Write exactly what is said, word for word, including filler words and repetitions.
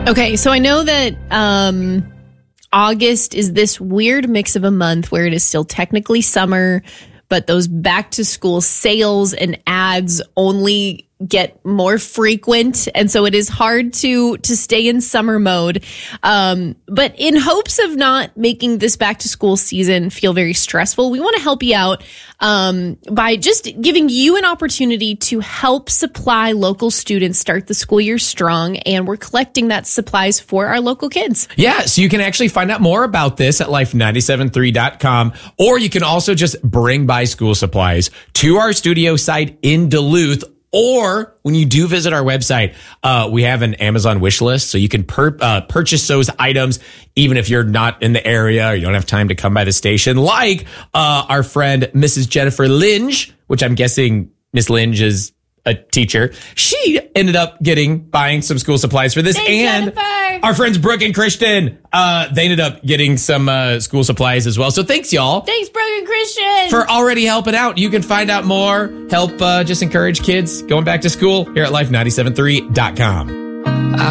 Okay, so I know that um, August is this weird mix of a month where it is still technically summer, but those back to school sales and ads only get more frequent. And so it is hard to to stay in summer mode. Um, but in hopes of not making this back to school season feel very stressful, we want to help you out um, by just giving you an opportunity to help supply local students start the school year strong. And we're collecting that supplies for our local kids. Yeah, so you can actually find out more about this at life nine seven three dot com, or you can also just bring by school supplies to our studio site in Duluth. Or when you do visit our website, uh, we have an Amazon wish list, so you can per- uh, purchase those items even if you're not in the area or you don't have time to come by the station. Like uh, our friend Missus Jennifer Linge, which I'm guessing Miss Linge is a teacher. She ended up getting buying some school supplies for this, Thanks, and Jennifer. Our friends Brooke and Christian, uh, they ended up getting some uh, school supplies as well. So thanks, y'all. Thanks, Brooke and Christian. For already helping out. You can find out more, help uh, just encourage kids going back to school here at life nine seven three dot com.